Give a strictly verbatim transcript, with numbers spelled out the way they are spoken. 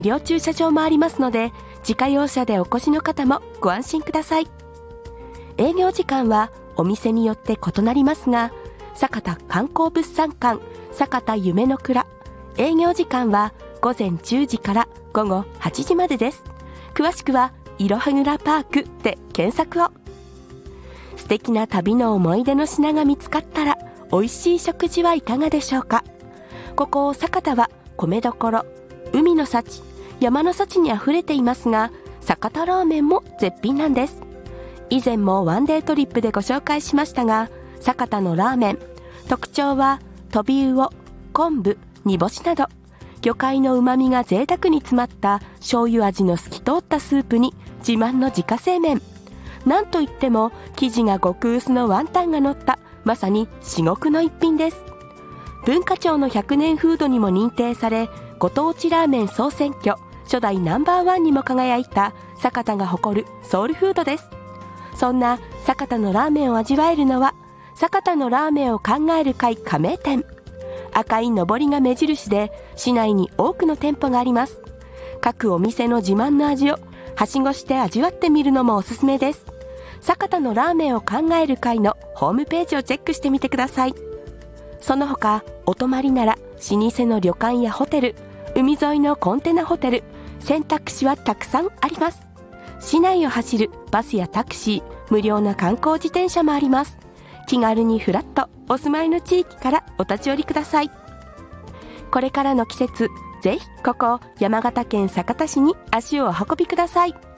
無料駐車場もありますので、自家用車でお越しの方もご安心ください。営業時間はお店によって異なりますが、酒田観光物産館酒田夢の蔵、営業時間はごぜんじゅうじからごごはちじまでです。詳しくはいろはぐらパークで検索を。素敵な旅の思い出の品が見つかったら、美味しい食事はいかがでしょうか。ここ酒田は米どころ、海の幸、山の幸にあふれていますが、酒田ラーメンも絶品なんです。以前もワンデートリップでご紹介しましたが、酒田のラーメン、特徴はトビウオ、昆布、煮干しなど、魚介の旨味が贅沢に詰まった醤油味の透き通ったスープに自慢の自家製麺。なんといっても生地が極薄のワンタンが乗ったまさに至極の一品です。文化庁のひゃくねんフードにも認定され、ご当地ラーメン総選挙初代ナンバーワンにも輝いた酒田が誇るソウルフードです。そんな酒田のラーメンを味わえるのは、酒田のラーメンを考える会加盟店。赤いのぼりが目印で、市内に多くの店舗があります。各お店の自慢の味をはしごして味わってみるのもおすすめです。酒田のラーメンを考える会のホームページをチェックしてみてください。その他、お泊まりなら老舗の旅館やホテル、海沿いのコンテナホテル、選択肢はたくさんあります。市内を走るバスやタクシー、無料な観光自転車もあります。気軽にフラッとお住まいの地域からお立ち寄りください。これからの季節、ぜひここ山形県酒田市に足をお運びください。